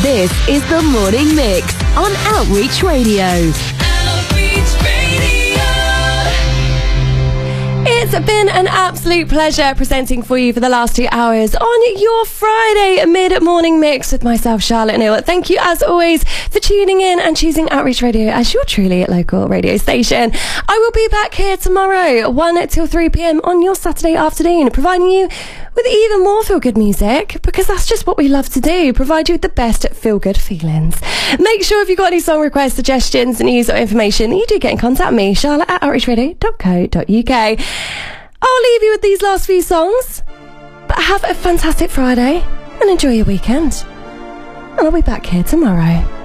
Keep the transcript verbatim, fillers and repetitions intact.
This is the Morning Mix on Outreach Radio. Outreach Radio. It's been an absolute pleasure presenting for you for the last two hours on your Friday mid-morning mix with myself, Charlotte Neal. Thank you, as always, for tuning in and choosing Outreach Radio as your truly local radio station. I will be back here tomorrow, one till three p.m. on your Saturday afternoon, providing you with even more feel-good music, because that's just what we love to do, provide you with the best feel-good feelings. Make sure if you've got any song requests, suggestions, news or information, you do get in contact with me, Charlotte at outreach radio dot co dot uk. I'll leave you with these last few songs, but have a fantastic Friday and enjoy your weekend. And I'll be back here tomorrow.